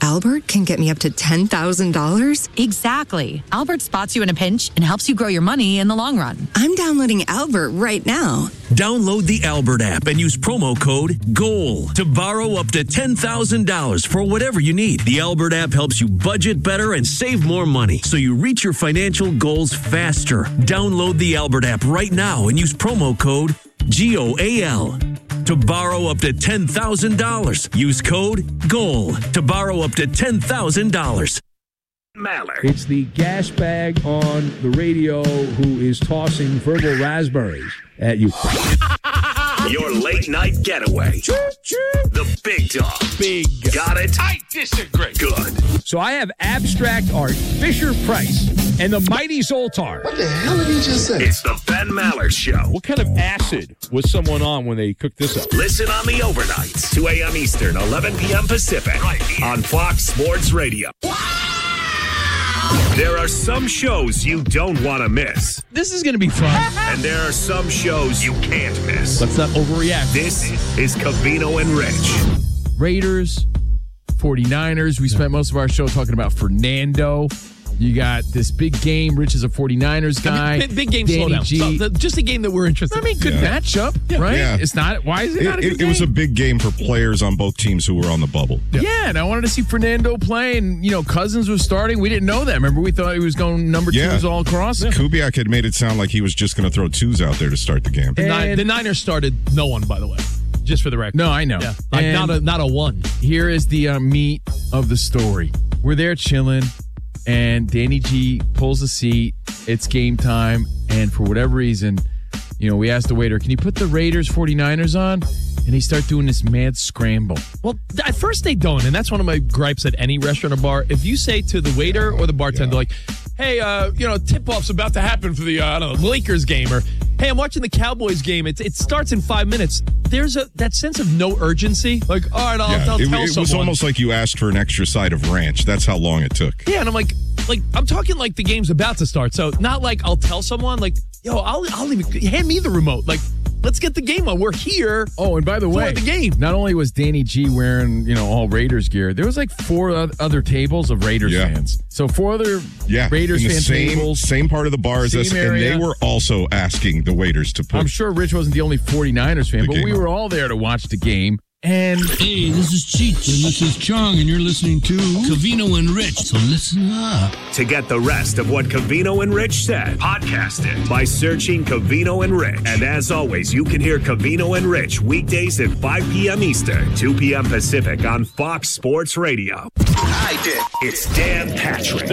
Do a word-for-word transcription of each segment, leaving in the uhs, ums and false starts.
Albert can get me up to ten thousand dollars? Exactly. Albert spots you in a pinch and helps you grow your money in the long run. I'm downloading Albert right now. Download the Albert app and use promo code GOAL to borrow up to ten thousand dollars for whatever you need. The Albert app helps you budget better and save more money so you reach your financial goals faster. Download the Albert app right now and use promo code G O A L to borrow up to ten thousand dollars. Use code GOAL to borrow up to ten thousand dollars. Maller. It's the gas bag on the radio who is tossing verbal raspberries at you. Your late night getaway. The big dog. Big. Got it? I disagree. Good. So I have abstract art, Fisher Price, and the mighty Zoltar. What the hell did he just say? It's the Ben Maller Show. What kind of acid was someone on when they cooked this up? Listen on the overnights, two a.m. Eastern, eleven p.m. Pacific, right here on Fox Sports Radio. There are some shows you don't want to miss. This is going to be fun. And there are some shows you can't miss. Let's not overreact. This is Covino and Rich. Raiders, forty-niners. We spent most of our show talking about Fernando. You got this big game. Rich is a forty-niners guy. I mean, big, big game Danny slowdown. G. So the, just a game that we're interested in. I mean, good Yeah. matchup, Yeah. right? Yeah. It's not. Why is it, It, not a good it, game? it was a big game for players on both teams who were on the bubble. Yeah. yeah, and I wanted to see Fernando play, and, you know, Cousins was starting. We didn't know that. Remember, we thought he was going number Yeah. twos all across. Kubiak had made it sound like he was just going to throw twos out there to start the game. The, Nin- And- the Niners started no one, by the way, just for the record. No, I know. Yeah, like And not a not a one. Here is the uh, meat of the story. We're there chilling, and Danny G pulls a seat. It's game time, and for whatever reason, you know, we asked the waiter, can you put the Raiders forty-niners on? And he started doing this mad scramble. Well, at first they don't, and that's one of my gripes at any restaurant or bar. If you say to the waiter or the bartender, like, hey, uh, you know, tip-off's about to happen for the, uh, I don't know, Lakers game, or, hey, I'm watching the Cowboys game. It, it starts in five minutes. There's a that sense of no urgency. Like, all right, I'll, Yeah, I'll it, tell it was someone. almost like you asked for an extra side of ranch. That's how long it took. Yeah, and I'm like, like I'm talking like the game's about to start. So not like I'll tell someone, like, yo, I'll, I'll even, hand me the remote. Like, let's get the game on. We're here. Oh, and by the for way, the game. not only was Danny G wearing, you know, all Raiders gear, there was like four other tables of Raiders Yeah. fans. So four other Yeah, Raiders in the fan same, tables. same part of the bar as Same us, and area. they were also asking the waiters to put. I'm sure Rich wasn't the only forty-niners fan, The but game we on. were all there to watch the game. And Hey, this is Cheech, and this is Chong, and you're listening to Covino and Rich. So listen up. To get the rest of what Covino and Rich said, podcast it by searching Covino and Rich. And as always, you can hear Covino and Rich weekdays at five p.m. Eastern, two p.m. Pacific on Fox Sports Radio. I did. It's Dan Patrick.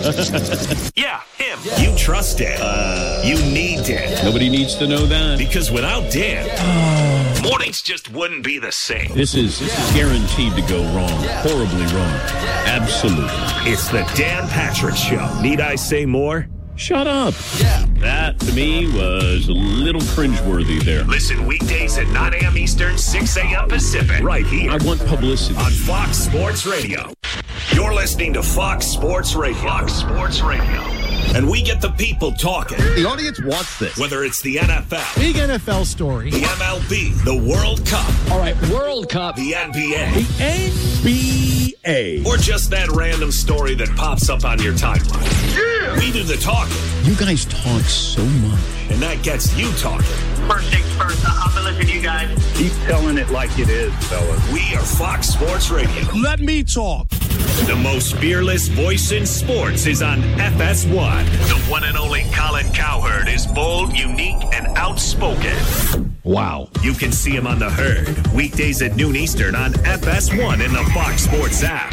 Yeah, him. You trust Dan. Uh, you need Dan. Nobody needs to know that. Because without Dan, mornings just wouldn't be the same. This is, this is guaranteed to go wrong. Horribly wrong. Absolutely. It's the Dan Patrick Show. Need I say more? Shut up. That, to me, was a little cringeworthy there. Listen weekdays at nine a.m. Eastern, six a.m. Pacific. Right here. I want publicity. On Fox Sports Radio. You're listening to Fox Sports Radio. Fox Sports Radio. And we get the people talking. The audience wants this. Whether it's the N F L. Big N F L story. The M L B. The World Cup. All right, World Cup. The N B A. The N B A. Or just that random story that pops up on your timeline. Yeah. We do the talking. You guys talk so much. And that gets you talking. First things first, I'll be listening to you guys. Keep telling it like it is, fellas. We are Fox Sports Radio. Let me talk. The most fearless voice in sports is on F S one. The one and only Colin Cowherd is bold, unique, and outspoken. Wow. You can see him on The Herd, weekdays at noon Eastern on F S one in the Fox Sports app.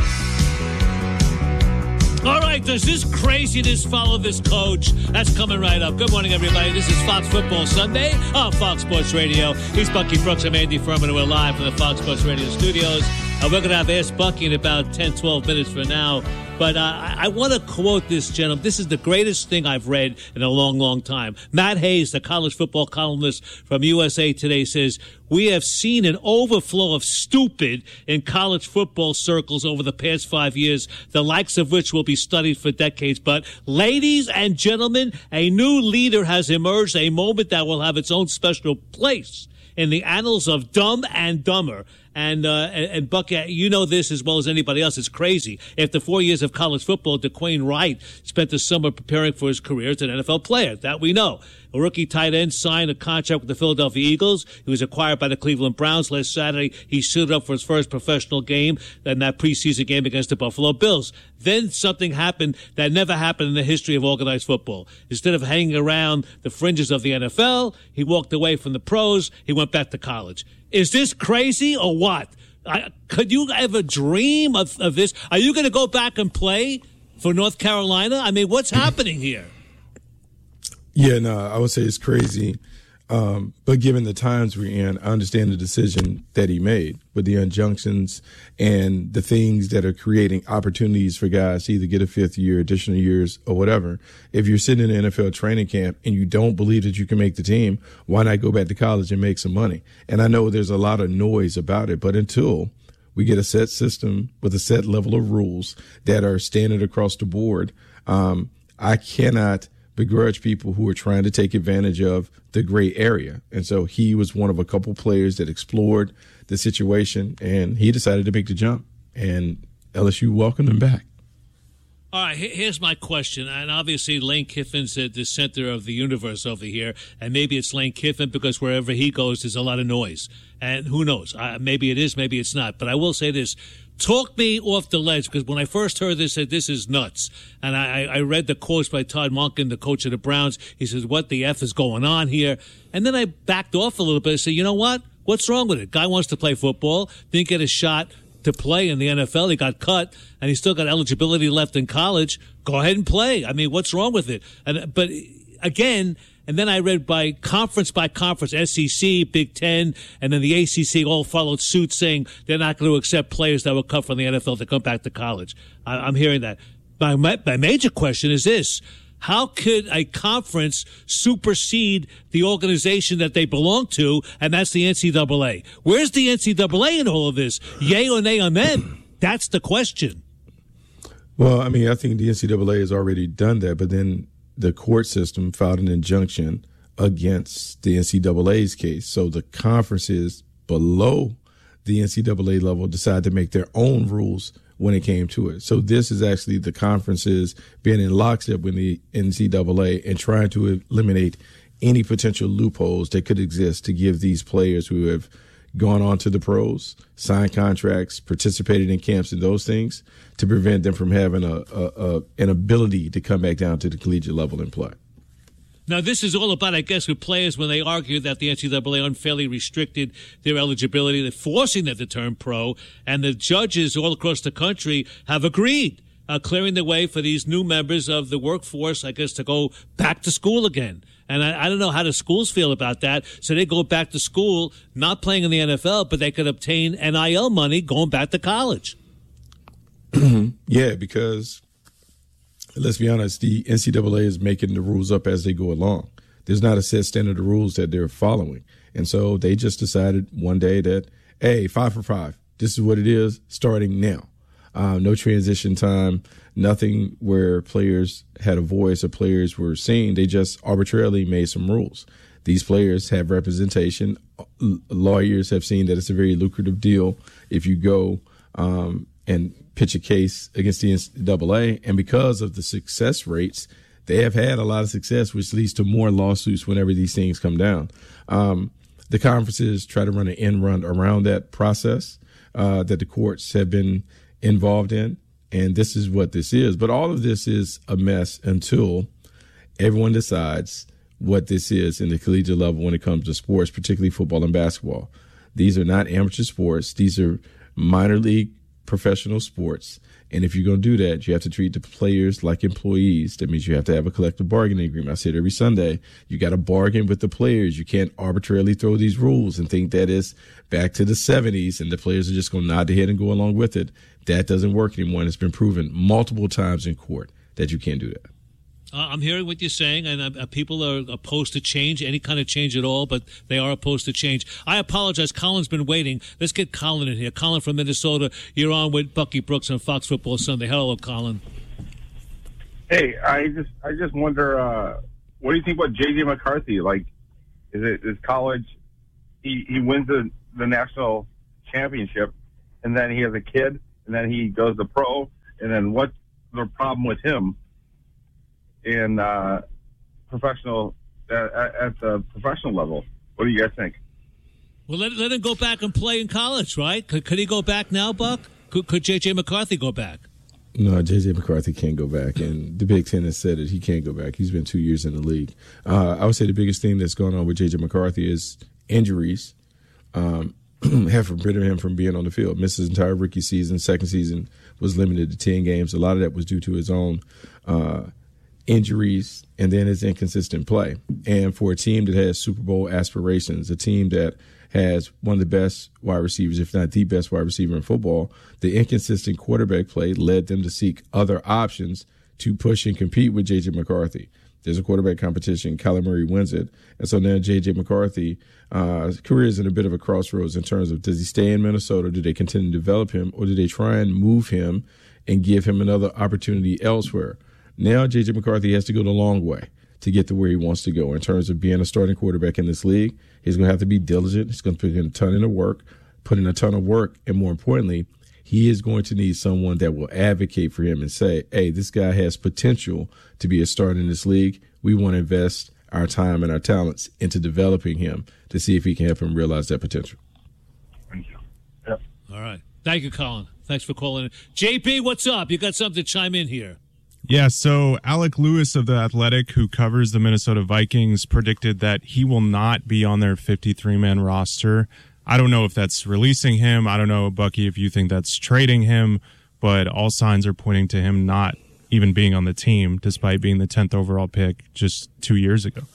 All right, does this craziness follow this coach? That's coming right up. Good morning, everybody. This is Fox Football Sunday on Fox Sports Radio. He's Bucky Brooks. I'm Andy Furman, and we're live from the Fox Sports Radio studios. Uh, we're going to have Ask Bucky in about ten, twelve minutes from now. But uh, I, I want to quote this gentleman. This is the greatest thing I've read in a long, long time. Matt Hayes, the college football columnist from U S A Today, says, we have seen an overflow of stupid in college football circles over the past five years, the likes of which will be studied for decades. But ladies and gentlemen, a new leader has emerged, a moment that will have its own special place in the annals of Dumb and Dumber. And, uh, and, and Buck, you know this as well as anybody else. It's crazy. After four years of college football, DeQuayne Wright spent the summer preparing for his career as an N F L player. That we know. A rookie tight end signed a contract with the Philadelphia Eagles. He was acquired by the Cleveland Browns last Saturday. He suited up for his first professional game in that preseason game against the Buffalo Bills. Then something happened that never happened in the history of organized football. Instead of hanging around the fringes of the N F L, he walked away from the pros. He went back to college. Is this crazy or what? I, could you ever dream of, of this? Are you going to go back and play for North Carolina? I mean, what's happening here? Yeah, no, I would say it's crazy. Um, but given the times we're in, I understand the decision that he made with the injunctions and the things that are creating opportunities for guys to either get a fifth year, additional years, or whatever. If you're sitting in an N F L training camp and you don't believe that you can make the team, why not go back to college and make some money? And I know there's a lot of noise about it, but until we get a set system with a set level of rules that are standard across the board, um, I cannot begrudge people who are trying to take advantage of the gray area. And so he was one of a couple players that explored the situation, and he decided to make the jump, and L S U welcomed him back. All right, here's my question. And obviously Lane Kiffin's at the center of the universe over here, and maybe it's Lane Kiffin because wherever he goes, there's a lot of noise. And who knows? Uh, maybe it is, maybe it's not. But I will say this. Talk me off the ledge, because when I first heard this, I said, this is nuts. And I, I read the quotes by Todd Monken, the coach of the Browns. He says, what the F is going on here? And then I backed off a little bit and said, you know what? What's wrong with it? Guy wants to play football, didn't get a shot to play in the N F L. He got cut, and he still got eligibility left in college. Go ahead and play. I mean, what's wrong with it? And, but again, and then I read by conference by conference, S E C, Big Ten, and then the A C C all followed suit saying they're not going to accept players that were cut from the N F L to come back to college. I, I'm hearing that. My, my, my major question is this. How could a conference supersede the organization that they belong to, and that's the N C double A? Where's the N C double A in all of this? Yay or nay on them? That's the question. Well, I mean, I think the N C double A has already done that, but then the court system filed an injunction against the N C double A's case. So the conferences below the N C double A level decided to make their own rules when it came to it. So this is actually the conferences being in lockstep with the N C double A and trying to eliminate any potential loopholes that could exist to give these players who have gone on to the pros, signed contracts, participated in camps and those things, to prevent them from having a, a, a an ability to come back down to the collegiate level and play. Now, this is all about, I guess, with players when they argue that the N C double A unfairly restricted their eligibility, they're forcing them to turn pro, and the judges all across the country have agreed, uh, clearing the way for these new members of the workforce, I guess, to go back to school again. And I, I don't know how the schools feel about that. So they go back to school, not playing in the N F L, but they could obtain N I L money going back to college. Yeah, because let's be honest, the N C double A is making the rules up as they go along. There's not a set standard of rules that they're following. And so they just decided one day that, hey, five for five, this is what it is starting now. Uh, no transition time, nothing where players had a voice or players were seen. They just arbitrarily made some rules. These players have representation. L- lawyers have seen that it's a very lucrative deal if you go um, and pitch a case against the N C double A. And because of the success rates, they have had a lot of success, which leads to more lawsuits whenever these things come down. Um, the conferences try to run an end run around that process uh, that the courts have been involved in, and this is what this is. But all of this is a mess until everyone decides what this is in the collegiate level when it comes to sports, particularly football and basketball. These are not amateur sports. These are minor league professional sports. And if you're going to do that, you have to treat the players like employees. That means you have to have a collective bargaining agreement. I say it every Sunday. You got to bargain with the players. You can't arbitrarily throw these rules and think that it's back to the seventies and the players are just going to nod their head and go along with it. That doesn't work anymore. And it's been proven multiple times in court that you can't do that. Uh, I'm hearing what you're saying, and uh, people are opposed to change, any kind of change at all, but they are opposed to change. I apologize. Colin's been waiting. Let's get Colin in here. Colin from Minnesota, you're on with Bucky Brooks on Fox Football Sunday. Hello, Colin. Hey, I just I just wonder, uh, what do you think about J J McCarthy? Like, is it is college, he, he wins the, the national championship, and then he has a kid, and then he goes to pro, and then what's the problem with him in uh, professional at, at the professional level? What do you guys think? Well, let, let him go back and play in college, right? Could, could he go back now, Buck? Could, could J J. McCarthy go back? No, J J. McCarthy can't go back, and the Big Ten has said that he can't go back. He's been two years in the league. Uh, I would say the biggest thing that's going on with J J. McCarthy is injuries um, have forbidden him from being on the field. Missed his entire rookie season. Second season was limited to ten games. A lot of that was due to his own uh, injuries and then his inconsistent play. And for a team that has Super Bowl aspirations, a team that has one of the best wide receivers, if not the best wide receiver in football, the inconsistent quarterback play led them to seek other options to push and compete with J J. McCarthy. There's a quarterback competition. Kyler Murray wins it. And so now J J. McCarthy, uh, his career is in a bit of a crossroads in terms of, does he stay in Minnesota? Do they continue to develop him? Or do they try and move him and give him another opportunity elsewhere? Now J J. McCarthy has to go the long way to get to where he wants to go in terms of being a starting quarterback in this league. He's going to have to be diligent. He's going to put in a ton of work, put in a ton of work. And more importantly, he is going to need someone that will advocate for him and say, hey, this guy has potential to be a starter in this league. We want to invest our time and our talents into developing him to see if he can help him realize that potential. Thank you. Yep. All right. Thank you, Colin. Thanks for calling in. J P, what's up? You got something to chime in here. Yeah, so Alec Lewis of The Athletic, who covers the Minnesota Vikings, predicted that he will not be on their fifty-three man roster. I don't know if that's releasing him. I don't know, Bucky, if you think that's trading him, but all signs are pointing to him not even being on the team, despite being the tenth overall pick just two years ago.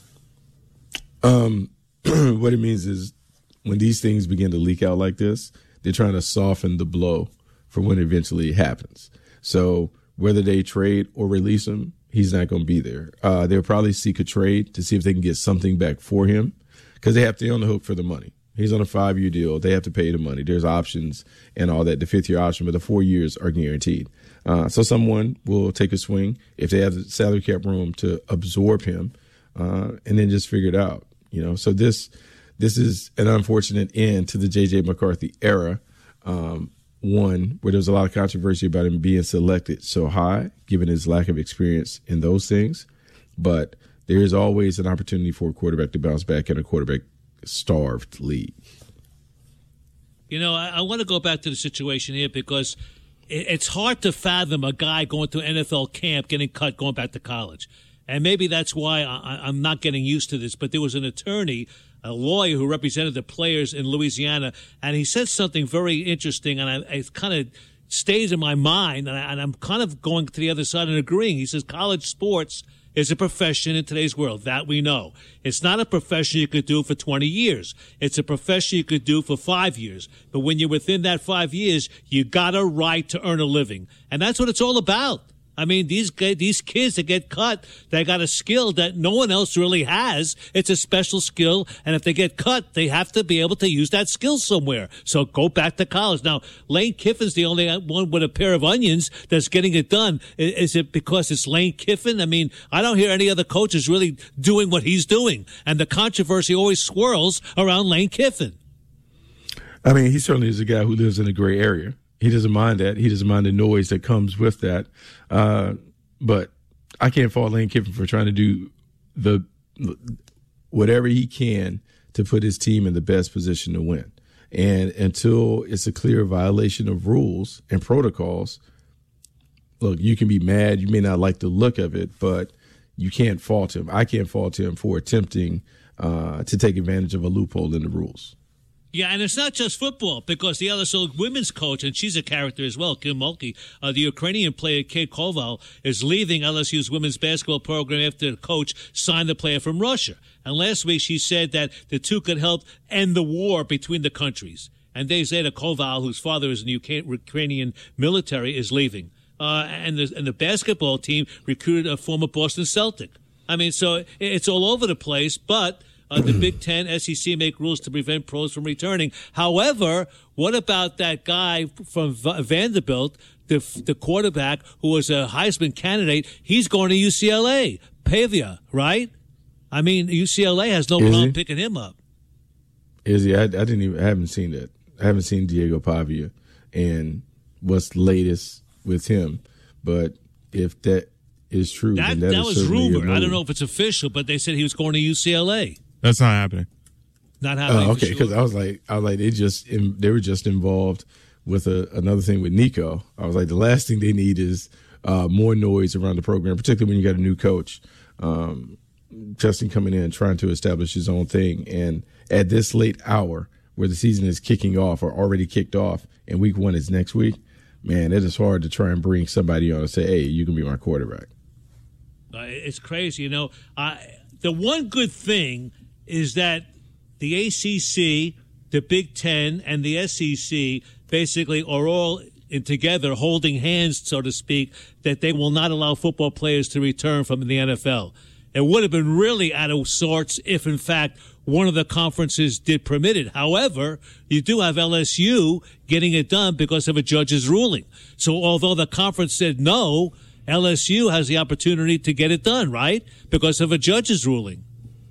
Um, what it means is when these things begin to leak out like this, they're trying to soften the blow for when it eventually happens. So whether they trade or release him, he's not going to be there. Uh, they'll probably seek a trade to see if they can get something back for him because they have to be on the hook for the money. He's on a five-year deal. They have to pay the money. There's options and all that, the fifth-year option, but the four years are guaranteed. Uh, so someone will take a swing if they have the salary cap room to absorb him uh, and then just figure it out. You know, so this this is an unfortunate end to the J J. McCarthy era. Um, One, where there was a lot of controversy about him being selected so high, given his lack of experience in those things. But there is always an opportunity for a quarterback to bounce back in a quarterback-starved league. You know, I, I want to go back to the situation here because it, it's hard to fathom a guy going to an N F L camp, getting cut, going back to college. And maybe that's why I, I'm not getting used to this. But there was an attorney, a lawyer who represented the players in Louisiana, and he said something very interesting, and I, it kind of stays in my mind, and, I, and I'm kind of going to the other side and agreeing. He says college sports is a profession in today's world. That we know. It's not a profession you could do for twenty years. It's a profession you could do for five years. But when you're within that five years, you got a right to earn a living. And that's what it's all about. I mean, these these kids that get cut, they got a skill that no one else really has. It's a special skill, and if they get cut, they have to be able to use that skill somewhere. So go back to college. Now, Lane Kiffin's the only one with a pair of onions that's getting it done. Is it because it's Lane Kiffin? I mean, I don't hear any other coaches really doing what he's doing, and the controversy always swirls around Lane Kiffin. I mean, he certainly is a guy who lives in a gray area. He doesn't mind that. He doesn't mind the noise that comes with that. Uh, but I can't fault Lane Kiffin for trying to do the whatever he can to put his team in the best position to win. And until it's a clear violation of rules and protocols, look, you can be mad. You may not like the look of it, but you can't fault him. I can't fault him for attempting uh, to take advantage of a loophole in the rules. Yeah, and it's not just football, because the L S U women's coach, and she's a character as well, Kim Mulkey, uh, the Ukrainian player Kate Koval, is leaving L S U's women's basketball program after the coach signed the player from Russia. And last week she said that the two could help end the war between the countries. And days later, Koval, whose father is in the Ukrainian military, is leaving. Uh, and, the, and the basketball team recruited a former Boston Celtic. I mean, so it's all over the place, but... Uh, the Big Ten, S E C make rules to prevent pros from returning. However, what about that guy from v- Vanderbilt, the the quarterback who was a Heisman candidate? He's going to U C L A, Pavia, right? I mean, U C L A has no Is problem he? picking him up. Is he? I, I didn't even. I haven't seen that. I haven't seen Diego Pavia and what's latest with him. But if that is true, That, then that, that is was certainly a rumor. I don't move. know if it's official, but they said he was going to U C L A. That's not happening. Not happening. Oh, for okay, because sure. I was like, I was like, they just in, they were just involved with a, another thing with Nico. I was like, the last thing they need is uh, more noise around the program, particularly when you got a new coach. Um, Justin coming in trying to establish his own thing, and at this late hour where the season is kicking off or already kicked off, and week one is next week, man, it is hard to try and bring somebody on and say, hey, you can be my quarterback. Uh, it's crazy. You know, I, the one good thing is that the A C C, the Big Ten, and the S E C basically are all in together holding hands, so to speak, that they will not allow football players to return from the N F L. It would have been really out of sorts if, in fact, one of the conferences did permit it. However, you do have L S U getting it done because of a judge's ruling. So although the conference said no, L S U has the opportunity to get it done, right? Because of a judge's ruling.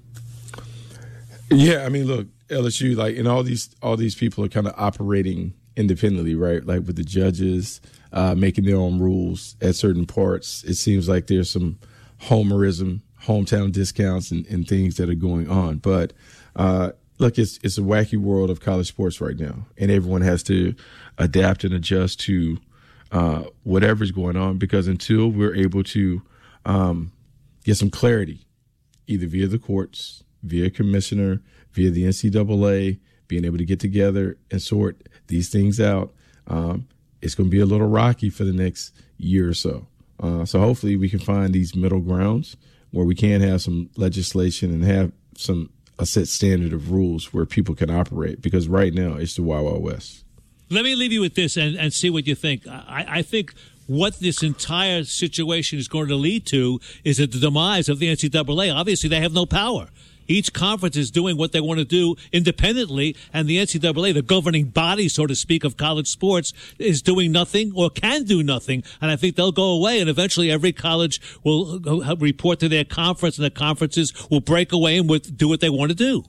Yeah, I mean, look, L S U, like, and all these all these people are kind of operating independently, right? Like with the judges uh, making their own rules at certain parts. It seems like there's some homerism, hometown discounts, and, and things that are going on. But uh, look, it's it's a wacky world of college sports right now, and everyone has to adapt and adjust to uh, whatever's going on. Because until we're able to um, get some clarity, either via the courts, via commissioner, via the N C double A, being able to get together and sort these things out, um, it's going to be a little rocky for the next year or so. Uh, so hopefully we can find these middle grounds where we can have some legislation and have some a set standard of rules where people can operate, because right now it's the Wild Wild West. Let me leave you with this and, and see what you think. I, I think what this entire situation is going to lead to is the demise of the N C double A. Obviously, they have no power. Each conference is doing what they want to do independently, and the N C double A, the governing body, so to speak, of college sports, is doing nothing or can do nothing. And I think they'll go away, and eventually every college will report to their conference, and the conferences will break away and do what they want to do.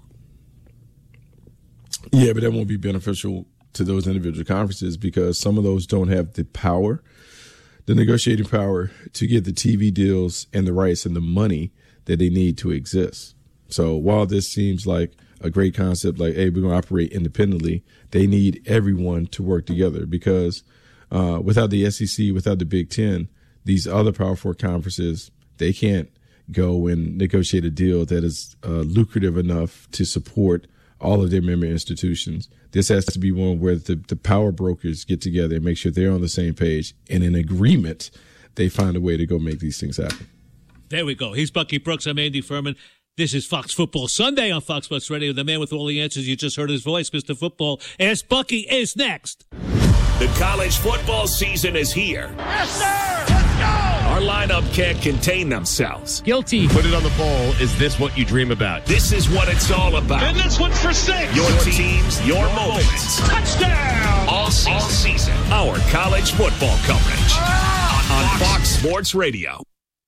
Yeah, but that won't be beneficial to those individual conferences, because some of those don't have the power, the negotiating power to get the T V deals and the rights and the money that they need to exist. So while this seems like a great concept, like, hey, we're going to operate independently, they need everyone to work together, because uh, without the S E C, without the Big Ten, these other Power Four conferences, they can't go and negotiate a deal that is uh, lucrative enough to support all of their member institutions. This has to be one where the, the power brokers get together and make sure they're on the same page, and in agreement, they find a way to go make these things happen. There we go. He's Bucky Brooks. I'm Andy Furman. This is Fox Football Sunday on Fox Sports Radio. The man with all the answers. You just heard his voice, Mister Football. Ask Bucky is next. The college football season is here. Yes, sir! Let's go! Our lineup can't contain themselves. Guilty. Put it on the bowl. Is this what you dream about? This is what it's all about. And this one's for six. Your teams, your moments. Touchdown! All season. All season. Our college football coverage on, on Fox Sports Radio.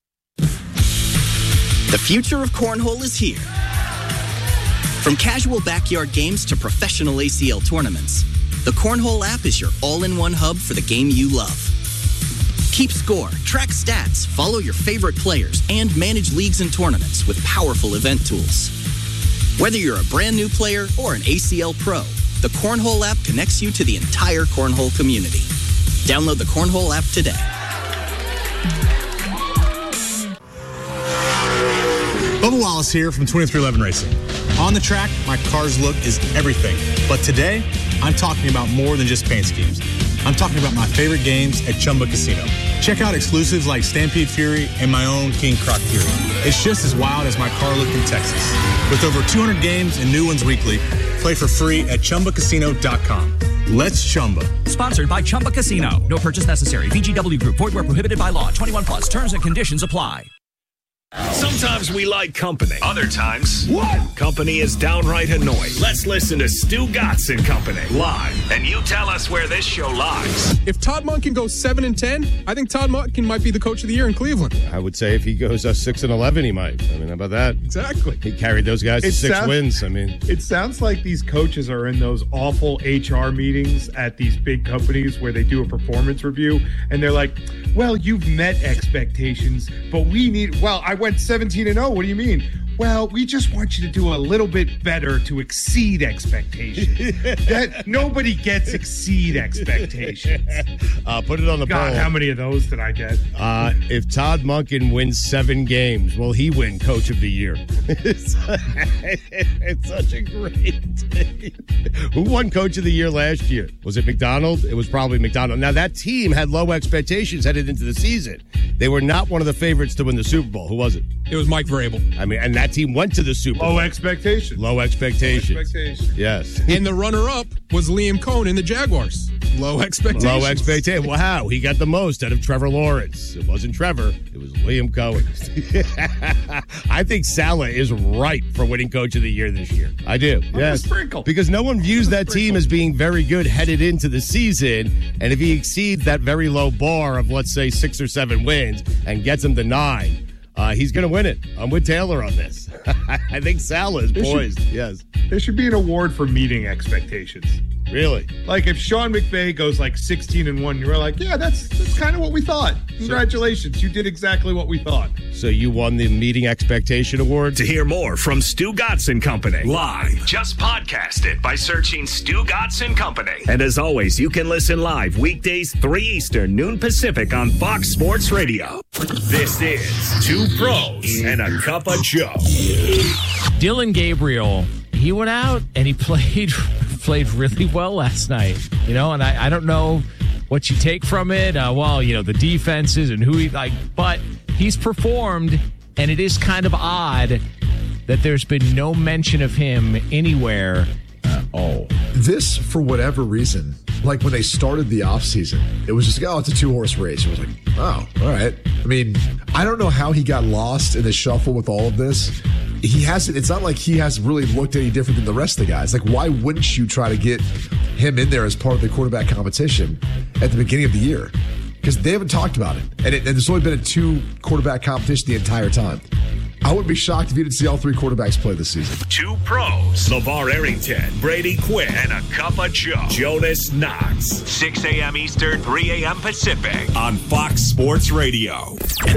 The future of cornhole is here. From casual backyard games to professional A C L tournaments, the Cornhole app is your all-in-one hub for the game you love. Keep score, track stats, follow your favorite players, and manage leagues and tournaments with powerful event tools. Whether you're a brand new player or an A C L pro, the Cornhole app connects you to the entire cornhole community. Download the Cornhole app today. Bubba Wallace here from twenty-three eleven Racing. On the track, my car's look is everything. But today, I'm talking about more than just paint schemes. I'm talking about my favorite games at Chumba Casino. Check out exclusives like Stampede Fury and my own King Croc Fury. It's just as wild as my car look in Texas. With over two hundred games and new ones weekly, play for free at Chumba Casino dot com. Let's Chumba. Sponsored by Chumba Casino. No purchase necessary. V G W Group. Void where prohibited by law. twenty-one plus. Terms and conditions apply. Sometimes we like company. Other times, what? Company is downright annoying. Let's listen to Stu Gatz and Company live, and you tell us where this show lies. If Todd Monken goes seven and ten, I think Todd Monken might be the coach of the year in Cleveland. I would say if he goes uh, six and eleven, he might. I mean, how about that? Exactly. He carried those guys to It six sounds- wins. I mean, It sounds like these coaches are in those awful H R meetings at these big companies where they do a performance review, and they're like, well, you've met expectations, but we need, well, I went seventeen and oh. What do you mean? Well, we just want you to do a little bit better to exceed expectations. That nobody gets exceed expectations. uh, put it on the God, poll. how many of those did I get? Uh, if Todd Monken wins seven games, will he win Coach of the Year? it's, it's such a great thing. Who won Coach of the Year last year? Was it McDonald? It was probably McDonald. Now, that team had low expectations headed into the season. They were not one of the favorites to win the Super Bowl. Who was it? It was Mike Vrabel. I mean, and that team went to the Super Bowl. Low expectations. Low expectations. Low expectations. Yes. And the runner-up was Liam Cohn in the Jaguars. Low expectations. Low expectations. Wow, he got the most out of Trevor Lawrence. It wasn't Trevor. It was Liam Cohen. I think Salah is right for winning Coach of the Year this year. I do. Yes. Sprinkle. Because no one views that team as being very good headed into the season. And if he exceeds that very low bar of, let's say, six or seven wins and gets them to nine, Uh, he's going to win it. I'm with Taylor on this. I think Salah is There should- poised. Yes. There should be an award for meeting expectations. Really? Like if Sean McVay goes like sixteen and one, you're like, yeah, that's that's kind of what we thought. Congratulations, you did exactly what we thought. So you won the Meeting Expectation Award? To hear more from Stu Gatz and Company live, just podcast it by searching Stu Gatz and Company. And as always, you can listen live weekdays three Eastern, noon Pacific on Fox Sports Radio. This is Two Pros and a Cup of Joe. Dylan Gabriel, he went out and he played played really well last night. You know, and I, I don't know what you take from it. Uh, well, you know, the defenses and who he like, but he's performed, and it is kind of odd that there's been no mention of him anywhere at all. This, for whatever reason, like when they started the offseason, it was just, oh, it's a two-horse race. It was like, oh, all right. I mean, I don't know how he got lost in the shuffle with all of this. He hasn't, it's not like he has really looked any different than the rest of the guys. Like, why wouldn't you try to get him in there as part of the quarterback competition at the beginning of the year? Because they haven't talked about it. And, it, and there's only been a two quarterback competition the entire time. I wouldn't be shocked if you didn't see all three quarterbacks play this season. Two Pros, LeVar Arrington, Brady Quinn, and a Cup of Joe, Jonas Knox. six a.m. Eastern, three a.m. Pacific on Fox Sports Radio.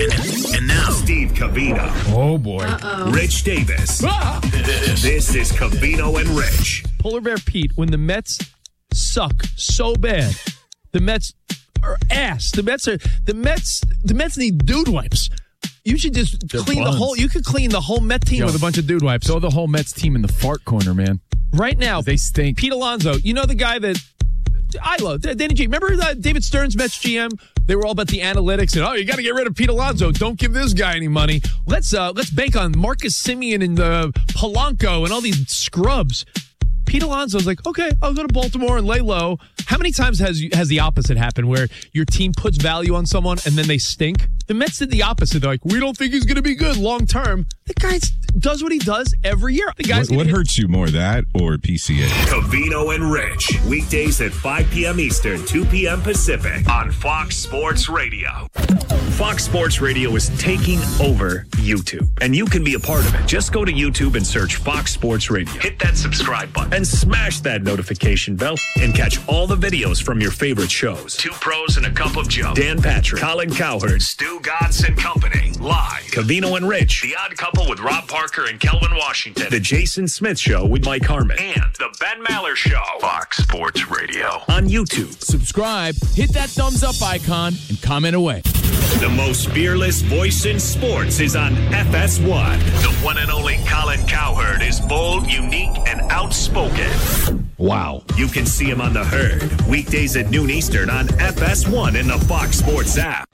And now, Steve Covino. Oh, boy. Uh-oh. Rich Davis. Ah! This is Covino and Rich. Polar Bear Pete, when the Mets suck so bad, the Mets are ass. The Mets are the Mets. The Mets need dude wipes. You should just They're clean buns. the whole. You could clean the whole Met team Yo, with a bunch of dude wipes. Throw the whole Mets team in the fart corner, man. Right now, they stink. Pete Alonso, you know the guy that I love, Danny G. Remember that David Stearns, Mets G M? They were all about the analytics and oh, you got to get rid of Pete Alonso. Don't give this guy any money. Let's uh, let's bank on Marcus Semien and uh, Polanco and all these scrubs. Pete Alonso's like, okay, I'll go to Baltimore and lay low. How many times has has the opposite happened where your team puts value on someone and then they stink? The Mets did the opposite. They're like, we don't think he's going to be good long term. The guy does what he does every year. The guy's What, what gonna hurts you more, that or P C A? Covino and Rich, weekdays at five p.m. Eastern, two p.m. Pacific on Fox Sports Radio. Fox Sports Radio is taking over YouTube, and you can be a part of it. Just go to YouTube and search Fox Sports Radio. Hit that subscribe button and smash that notification bell and catch all the videos from your favorite shows. Two Pros and a Cup of Joe. Dan Patrick, Colin Cowherd, Stu Gatz and Company. Live. Covino and Rich. The Odd Couple with Rob Parker and Kelvin Washington. The Jason Smith Show with Mike Harmon. And The Ben Maller Show. Fox Sports Radio. On YouTube. Subscribe, hit that thumbs up icon, and comment away. The most fearless voice in sports is on F S one. The one and only Colin Cowherd is bold, unique, and outspoken. Wow. You can see him on The Herd, weekdays at noon Eastern on F S one in the Fox Sports app.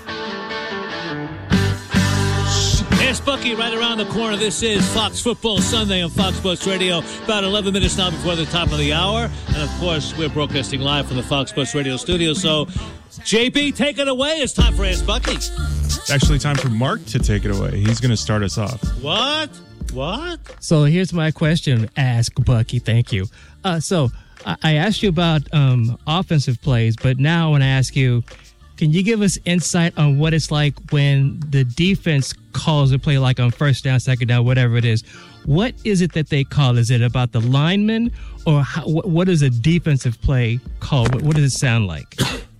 It's Bucky right around the corner. This is Fox Football Sunday on Fox Sports Radio. About eleven minutes now before the top of the hour. And, of course, we're broadcasting live from the Fox Sports Radio studio. So J B, take it away. It's time for Ask Bucky. It's actually time for Mark to take it away. He's going to start us off. What? What? So here's my question. Ask Bucky. Thank you. Uh, so I, I asked you about um, offensive plays, but now I want to ask you, can you give us insight on what it's like when the defense calls a play like on first down, second down, whatever it is? What is it that they call? Is it about the lineman, or how, what is a defensive play called? What, what does it sound like?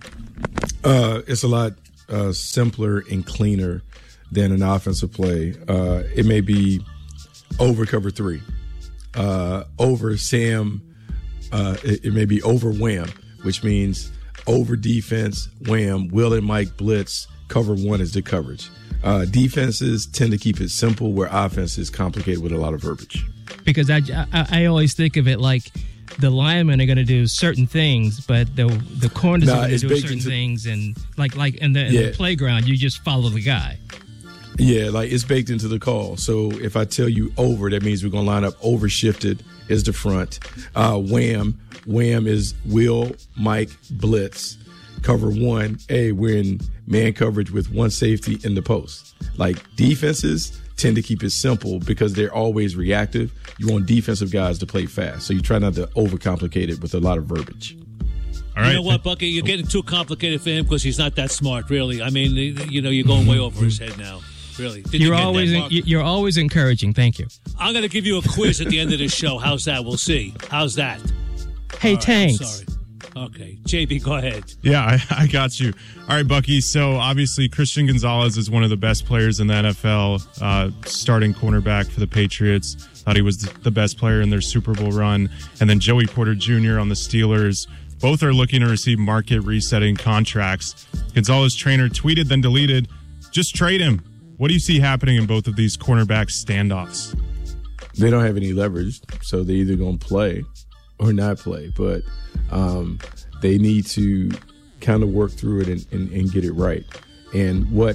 Uh, it's a lot uh, simpler and cleaner than an offensive play. Uh, it may be over cover three, uh, over Sam. Uh, it, it may be over wham, which means over defense, wham, Will and Mike blitz, cover one is the coverage. Uh, defenses tend to keep it simple, where offense is complicated with a lot of verbiage. Because I, I, I always think of it like the linemen are going to do certain things, but the the corners nah, are going to do certain into, things, and like like in the, in yeah. the playground, you just follow the guy. Yeah, like it's baked into the call. So if I tell you over, that means we're going to line up over shifted is the front. Uh, wham, wham is Will, Mike, blitz. Cover one, hey, we're in man coverage with one safety in the post. Like defenses tend to keep it simple because they're always reactive. You want defensive guys to play fast. So you try not to overcomplicate it with a lot of verbiage. All right. You know what, Bucky? You're getting too complicated for him because he's not that smart, really. I mean, you know, you're going way over his head now. Really. Did you're you always that, you're always encouraging. Thank you. I'm going to give you a quiz at the end of this show. How's that? We'll see. How's that? Hey, right, Tanks. Sorry. Okay. J B, go ahead. Yeah, I, I got you. All right, Bucky. So obviously Christian Gonzalez is one of the best players in the N F L, uh, starting cornerback for the Patriots. Thought he was the best player in their Super Bowl run. And then Joey Porter Junior on the Steelers. Both are looking to receive market resetting contracts. Gonzalez trainer tweeted, then deleted, just trade him. What do you see happening in both of these cornerback standoffs? They don't have any leverage, so they're either going to play or not play. But um, they need to kind of work through it and, and, and get it right. And what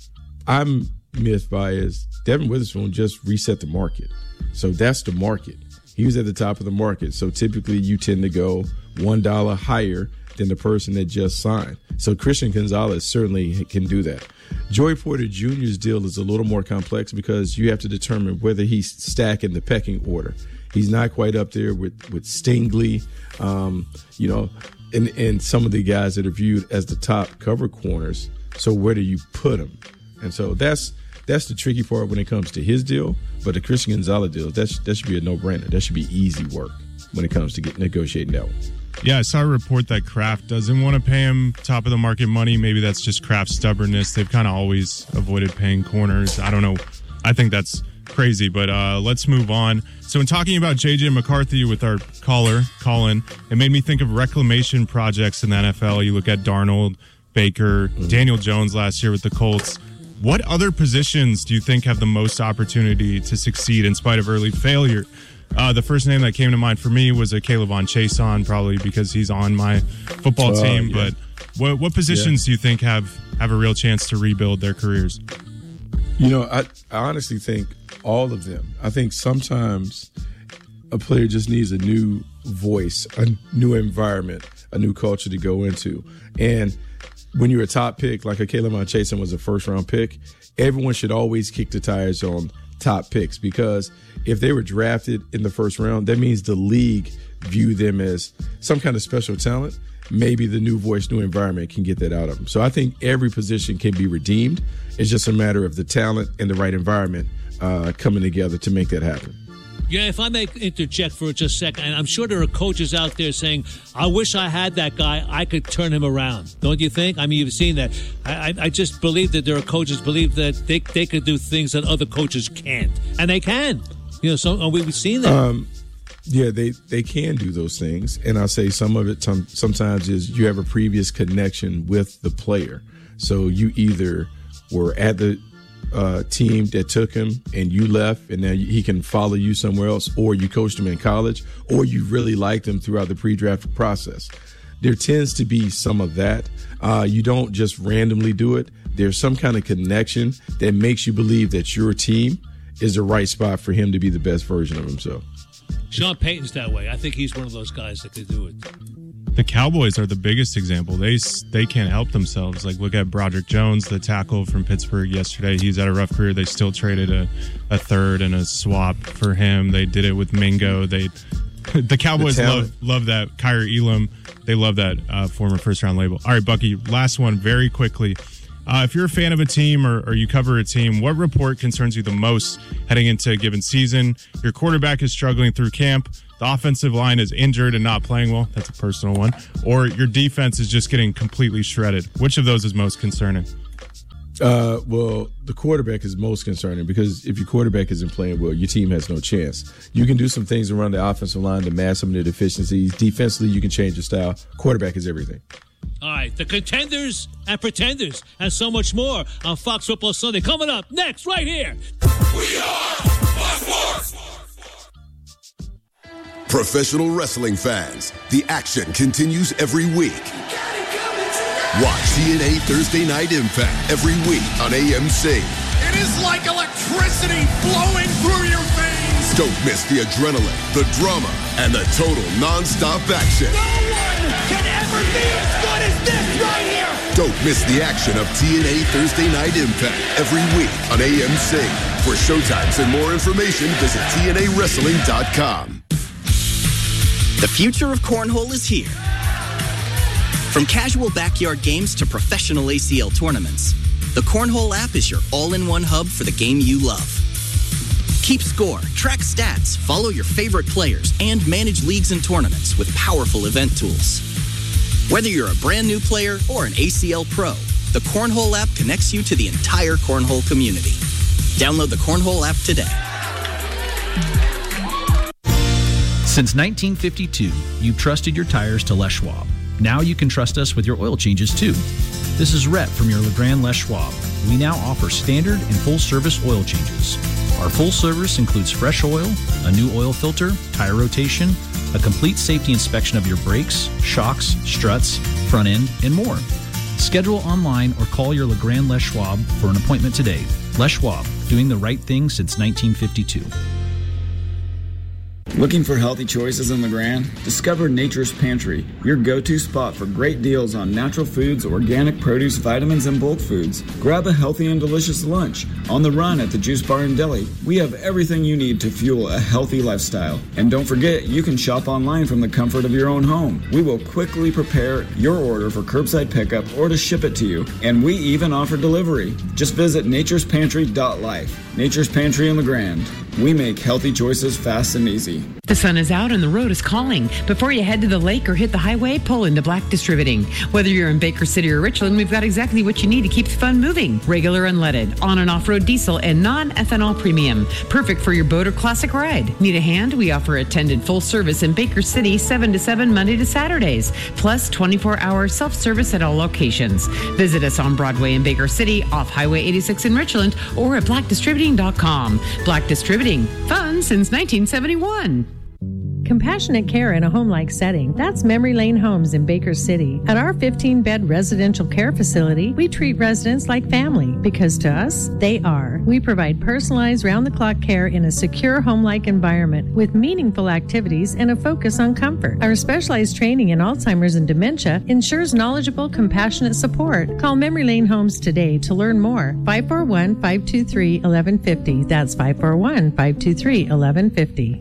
I'm miffed by is Devin Witherspoon just reset the market. So that's the market. He was at the top of the market. So typically you tend to go one dollar higher than the person that just signed. So Christian Gonzalez certainly can do that. Joey Porter Junior's deal is a little more complex because you have to determine whether he's stacking the pecking order. He's not quite up there with, with Stingley, um, you know, and, and some of the guys that are viewed as the top cover corners. So where do you put him? And so that's that's the tricky part when it comes to his deal. But the Christian Gonzalez deal, that's, that should be a no-brainer. That should be easy work when it comes to get negotiating that one. Yeah, I saw a report that Kraft doesn't want to pay him top of the market money. Maybe that's just Kraft's stubbornness. They've kind of always avoided paying corners. I don't know. I think that's crazy, but uh, let's move on. So in talking about J J McCarthy with our caller, Colin, it made me think of reclamation projects in the N F L. You look at Darnold, Baker, mm-hmm. Daniel Jones last year with the Colts. What other positions do you think have the most opportunity to succeed in spite of early failure? Uh, the first name that came to mind for me was a Caleb Von Chason, probably because he's on my football uh, team. Yeah. But what, what positions yeah. do you think have, have a real chance to rebuild their careers? You know, I, I honestly think all of them. I think sometimes a player just needs a new voice, a new environment, a new culture to go into. And when you're a top pick, like a Caleb Von Chason was a first-round pick, everyone should always kick the tires on top picks, because if they were drafted in the first round, that means the league view them as some kind of special talent. Maybe the new voice, new environment can get that out of them. So I think every position can be redeemed. It's just a matter of the talent and the right environment uh, coming together to make that happen. Yeah, if I may interject for just a second, and I'm sure there are coaches out there saying, I wish I had that guy. I could turn him around. Don't you think? I mean, you've seen that. I, I, I just believe that there are coaches believe that they they could do things that other coaches can't. And they can. You know, so we've seen that. Um, yeah, they, they can do those things. And I'll say some of it t- sometimes is you have a previous connection with the player. So you either were at the Uh, team that took him and you left and now he can follow you somewhere else, or you coached him in college, or you really liked him throughout the pre-draft process. There tends to be some of that. Uh, you don't just randomly do it. There's some kind of connection that makes you believe that your team is the right spot for him to be the best version of himself. Sean Payton's that way. I think he's one of those guys that could do it. The Cowboys are the biggest example. They they can't help themselves. Like, look at Broderick Jones, the tackle from Pittsburgh yesterday. He's had a rough career. They still traded a, a third and a swap for him. They did it with Mingo. They the Cowboys The love love that. Kyrie Elam, they love that uh, former first round label. All right, Bucky, last one very quickly. Uh, if you're a fan of a team or, or you cover a team, what report concerns you the most heading into a given season? Your quarterback is struggling through camp. The offensive line is injured and not playing well. That's a personal one. Or your defense is just getting completely shredded. Which of those is most concerning? Uh, well, the quarterback is most concerning because if your quarterback isn't playing well, your team has no chance. You can do some things around the offensive line to mask some of the deficiencies. Defensively, you can change your style. Quarterback is everything. All right, the contenders and pretenders and so much more on Fox Football Sunday. Coming up next, right here. We are Fox Sports. Professional wrestling fans, the action continues every week. Watch T N A Thursday Night Impact every week on A M C. It is like electricity flowing through your veins. Don't miss the adrenaline, the drama, and the total non-stop action. No one can ever be as good as this right here. Don't miss the action of T N A Thursday Night Impact every week on A M C. For showtimes and more information, visit T N A wrestling dot com. The future of cornhole is here. From casual backyard games to professional A C L tournaments, the Cornhole app is your all-in-one hub for the game you love. Keep score, track stats, follow your favorite players, and manage leagues and tournaments with powerful event tools. Whether you're a brand new player or an A C L pro, the Cornhole app connects you to the entire cornhole community. Download the Cornhole app today. Since nineteen fifty-two, you've trusted your tires to Les Schwab. Now you can trust us with your oil changes too. This is Rhett from your LeGrand Les Schwab. We now offer standard and full service oil changes. Our full service includes fresh oil, a new oil filter, tire rotation, a complete safety inspection of your brakes, shocks, struts, front end, and more. Schedule online or call your LeGrand Les Schwab for an appointment today. Les Schwab, doing the right thing since nineteen fifty-two. Looking for healthy choices in LeGrand? Discover Nature's Pantry, your go-to spot for great deals on natural foods, organic produce, vitamins, and bulk foods. Grab a healthy and delicious lunch. On the run at the Juice Bar and Deli, we have everything you need to fuel a healthy lifestyle. And don't forget, you can shop online from the comfort of your own home. We will quickly prepare your order for curbside pickup or to ship it to you. And we even offer delivery. Just visit natures pantry dot life. Nature's Pantry in LeGrand. We make healthy choices fast and easy. The sun is out and the road is calling. Before you head to the lake or hit the highway, pull into Black Distributing. Whether you're in Baker City or Richland, we've got exactly what you need to keep the fun moving. Regular unleaded, on and off-road diesel, and non-ethanol premium. Perfect for your boat or classic ride. Need a hand? We offer attended full service in Baker City, seven to seven, Monday to Saturdays. Plus twenty-four hour self-service at all locations. Visit us on Broadway in Baker City, off Highway eighty-six in Richland, or at black distributing dot com. Black Distributing. Fun since nineteen seventy-one. Compassionate care in a home-like setting. That's Memory Lane Homes in Baker City. At our fifteen-bed residential care facility, we treat residents like family because to us, they are. We provide personalized round-the-clock care in a secure home-like environment with meaningful activities and a focus on comfort. Our specialized training in Alzheimer's and dementia ensures knowledgeable, compassionate support. Call Memory Lane Homes today to learn more. five four one, five two three, one one five zero. That's five four one, five two three, one one five zero.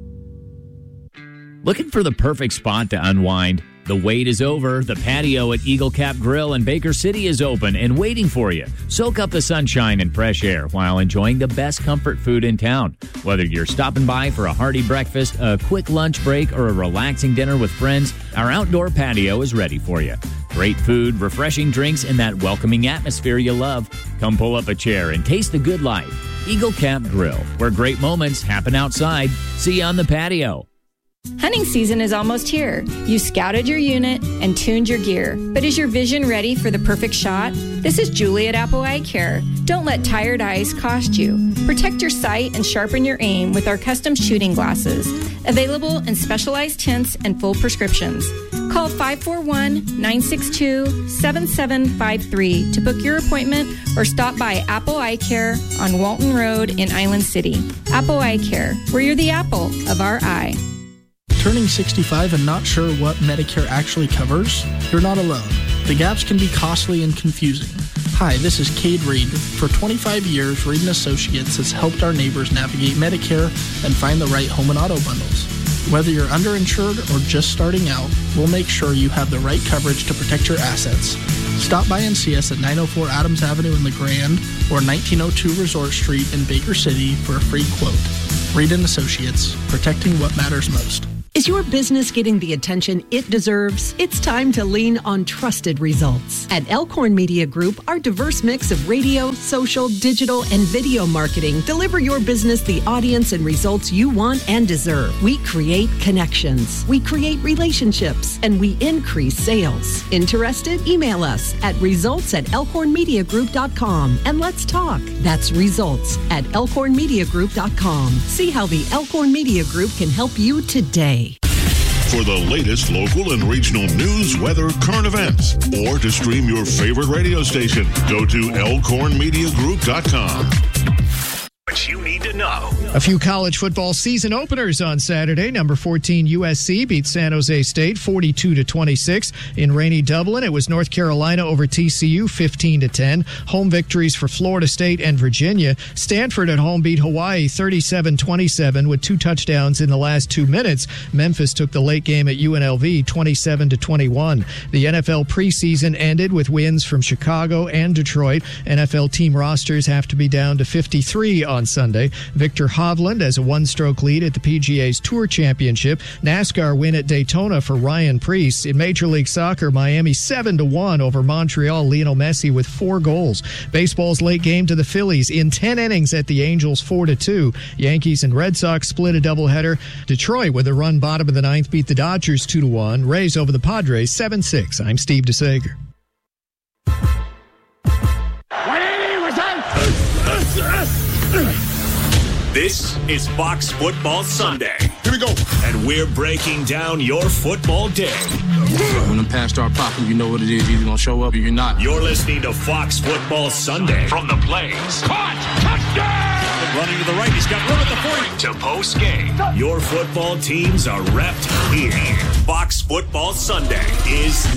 Looking for the perfect spot to unwind? The wait is over. The patio at Eagle Cap Grill in Baker City is open and waiting for you. Soak up the sunshine and fresh air while enjoying the best comfort food in town. Whether you're stopping by for a hearty breakfast, a quick lunch break, or a relaxing dinner with friends, our outdoor patio is ready for you. Great food, refreshing drinks, and that welcoming atmosphere you love. Come pull up a chair and taste the good life. Eagle Cap Grill, where great moments happen outside. See you on the patio. Hunting season is almost here. You scouted your unit and tuned your gear. But is your vision ready for the perfect shot? This is Julie at Apple Eye Care. Don't let tired eyes cost you. Protect your sight and sharpen your aim with our custom shooting glasses. Available in specialized tints and full prescriptions. Call five four one, nine six two, seven seven five three to book your appointment or stop by Apple Eye Care on Walton Road in Island City. Apple Eye Care, where you're the apple of our eye. Turning sixty-five and not sure what Medicare actually covers? You're not alone. The gaps can be costly and confusing. Hi, this is Cade Reed. For twenty-five years, Reed and Associates has helped our neighbors navigate Medicare and find the right home and auto bundles. Whether you're underinsured or just starting out, we'll make sure you have the right coverage to protect your assets. Stop by and see us at nine oh four Adams Avenue in the Grand or nineteen oh two Resort Street in Baker City for a free quote. Reed and Associates, protecting what matters most. Is your business getting the attention it deserves? It's time to lean on trusted results. At Elkhorn Media Group, our diverse mix of radio, social, digital, and video marketing deliver your business the audience and results you want and deserve. We create connections, we create relationships, and we increase sales. Interested? Email us at results at elkhorn media group dot com and let's talk. That's results at elkhorn media group dot com. See how the Elkhorn Media Group can help you today. For the latest local and regional news, weather, current events, or to stream your favorite radio station, go to elkhorn media group dot com. What you need to know. A few college football season openers on Saturday. Number fourteen U S C beat San Jose State forty-two to twenty-six. In rainy Dublin, it was North Carolina over T C U fifteen to ten. Home victories for Florida State and Virginia. Stanford at home beat Hawaii thirty-seven twenty-seven with two touchdowns in the last two minutes. Memphis took the late game at U N L V twenty-seven to twenty-one. The N F L preseason ended with wins from Chicago and Detroit. N F L team rosters have to be down to fifty-three on Sunday. Victor Hovland has a one-stroke lead at the P G A's Tour Championship. NASCAR win at Daytona for Ryan Preece. In Major League Soccer, Miami seven to one over Montreal. Lionel Messi with four goals. Baseball's late game to the Phillies in ten innings at the Angels four to two. Yankees and Red Sox split a doubleheader. Detroit with a run bottom of the ninth beat the Dodgers two to one. Rays over the Padres seven six. I'm Steve DeSager. This is Fox Football Sunday. Here we go. And we're breaking down your football day. When the pass start popping, you know what it is. You're either going to show up or you're not. You're listening to Fox Football Sunday. From the plains. Caught! Touchdown! Running to the right. He's got room at the forty. To post game. Your football teams are repped here. Fox Football Sunday is